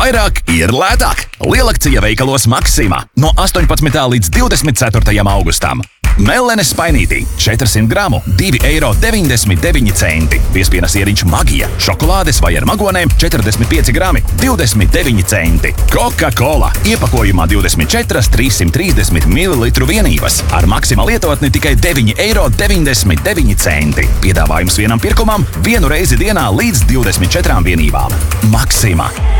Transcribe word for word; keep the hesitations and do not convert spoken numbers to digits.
vairāk ir lētāk. Lielakcija veikalos Maxima no astoņpadsmitā līdz divdesmit ceturtajam augustam. Mellenes spainītī četrsimt gramu, divi eiro deviņdesmit deviņi centi. Piespienas ieriņš Magija, šokolādes vai ar magonēm četrdesmit pieci grami, divdesmit deviņi centi. Coca-Cola iepakojumā divdesmit četras trīssimt trīsdesmit mililitru vienības. Ar Maxima lietotni tikai deviņi eiro deviņdesmit deviņi centi. Piedāvājums vienam pirkumam vienu reizi dienā līdz divdesmit četrām vienībām. Maxima.